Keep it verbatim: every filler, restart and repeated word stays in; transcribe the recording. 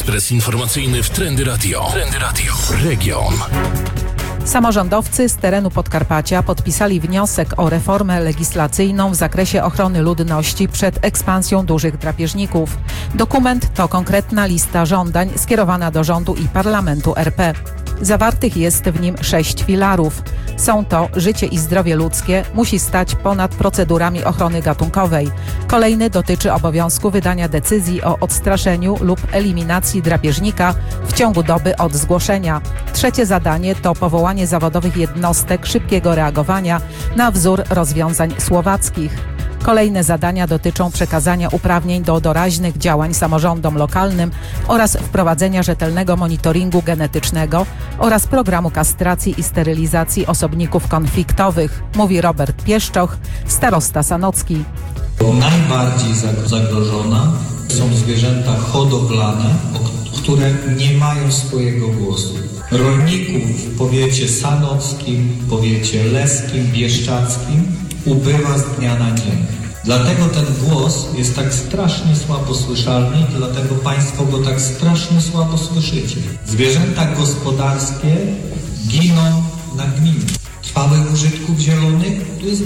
Ekspres informacyjny w Trendy Radio. Trendy Radio. Region. Samorządowcy z terenu Podkarpacia podpisali wniosek o reformę legislacyjną w zakresie ochrony ludności przed ekspansją dużych drapieżników. Dokument to konkretna lista żądań skierowana do rządu i parlamentu R P. Zawartych jest w nim sześć filarów. Są to życie i zdrowie ludzkie musi stać ponad procedurami ochrony gatunkowej. Kolejny dotyczy obowiązku wydania decyzji o odstraszeniu lub eliminacji drapieżnika w ciągu doby od zgłoszenia. Trzecie zadanie to powołanie zawodowych jednostek szybkiego reagowania na wzór rozwiązań słowackich. Kolejne zadania dotyczą przekazania uprawnień do doraźnych działań samorządom lokalnym oraz wprowadzenia rzetelnego monitoringu genetycznego oraz programu kastracji i sterylizacji osobników konfliktowych, mówi Robert Pieszczoch, starosta sanocki. Najbardziej zagrożone są zwierzęta hodowlane, które nie mają swojego głosu. Rolników w powiecie sanockim, powiecie leskim, bieszczackim ubywa z dnia na dzień. Dlatego ten głos jest tak strasznie słabo słyszalny i dlatego Państwo go tak strasznie słabo słyszycie. Zwierzęta gospodarskie giną na gminie. Trwałych użytków zielonych tu jest